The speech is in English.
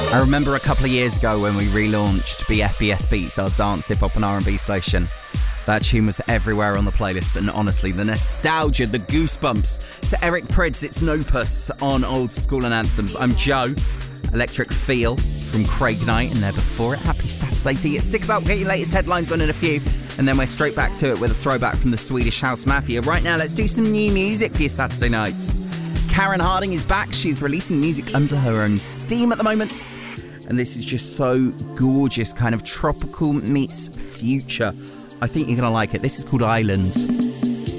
I remember a couple of years ago when we relaunched BFBS Beats, our dance, hip-hop and R&B station. That tune was everywhere on the playlist, and honestly, the nostalgia, the goosebumps. So Eric Prydz, it's Nopus on Old School and Anthems. I'm Joe, Electric Feel from Craig Knight, and there before it, happy Saturday to you. Stick about, get your latest headlines on in a few, and then we're straight back to it with a throwback from the Swedish House Mafia. Right now, let's do some new music for your Saturday nights. Karen Harding is back. She's releasing music under her own steam at the moment. And this is just so gorgeous, kind of tropical meets future. I think you're going to like it. This is called Island.